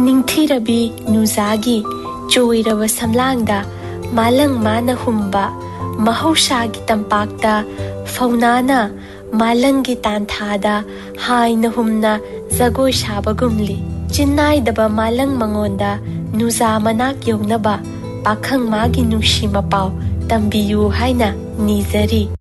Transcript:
ꯅꯤꯡꯊꯤꯔꯕꯤ ꯅꯨꯖꯥꯒꯤ ꯆꯣꯏꯔꯕ ꯁꯝꯂꯥꯡꯗ ꯃꯥꯂꯪ ꯃꯥꯅ ꯍꯨꯝꯕ ꯃꯍꯧꯁꯥꯒꯤ ꯇꯝꯄꯥꯛꯇ ꯐꯧꯅꯥꯅ ꯃꯥꯂꯪꯒꯤ ꯇꯥꯟꯊꯥꯗ ꯍꯥꯏꯅ ꯍꯨꯝꯅ ꯖꯒꯣꯏ ꯁꯥꯕꯒꯨꯝꯂꯤ ꯆꯤꯟꯅꯥꯏꯗꯕ ꯃꯥꯂꯪ ꯃꯉꯣꯟꯗ ꯅꯨꯖꯥ ꯃꯅꯥꯛ ꯌꯧꯅꯕ ꯄꯥꯈꯪ ꯃꯥꯒꯤ ꯅꯨꯡꯁꯤ ꯃꯄꯥꯎ ꯇꯝꯕꯤꯌꯨ ꯍꯥꯏꯅ ꯅꯤꯖꯔꯤ꯫